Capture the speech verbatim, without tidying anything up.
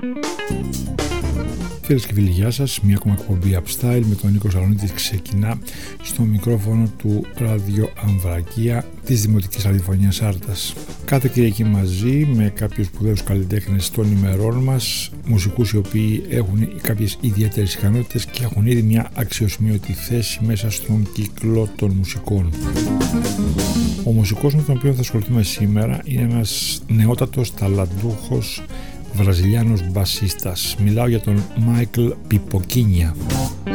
Φίλες και φίλοι, γεια σας. Μια ακόμα εκπομπή Upstyle με τον Νίκο Σαλονίτη ξεκινά στο μικρόφωνο του Ράδιο Αμβρακία της Δημοτικής Ραδιοφωνίας Άρτας. Κάθε Κυριακή μαζί με κάποιους σπουδαίους καλλιτέχνες των ημερών μας, μουσικούς οι οποίοι έχουν κάποιες ιδιαίτερες ικανότητες και έχουν ήδη μια αξιοσημείωτη θέση μέσα στον κύκλο των μουσικών. Ο μουσικός με τον οποίο θα ασχοληθούμε σήμερα είναι ένας νεότατος ταλαντούχος Βραζιλιάνος μπασίστας. Μιλάω για τον Μάικλ Πιποκίνια.